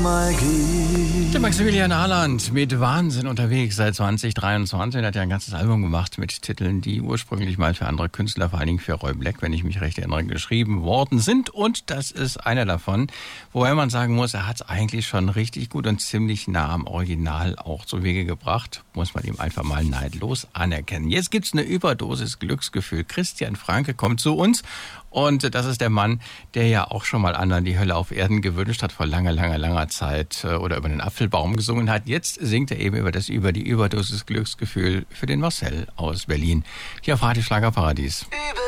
mal gibt. Der Maximilian Arland mit Wahnsinn unterwegs seit 2023. Er hat ja ein ganzes Album gemacht mit Titeln, die ursprünglich mal für andere Künstler, vor allen Dingen für Roy Black, wenn ich mich recht erinnere, geschrieben worden sind. Und das ist einer davon, woher man sagen muss, er hat es eigentlich schon richtig gut und ziemlich nah am Original auch zu Wege gebracht. Muss man ihm einfach mal neidlos anerkennen. Jetzt gibt's eine Überdosis Glücksgefühl. Christian Franke kommt zu uns. Und das ist der Mann, der ja auch schon mal anderen die Hölle auf Erden gewünscht hat, vor langer Zeit oder über den Apfelbaum gesungen hat. Jetzt singt er eben über die Überdosis Glücksgefühl für den Marcel aus Berlin. Hier auf Radio Schlagerparadies.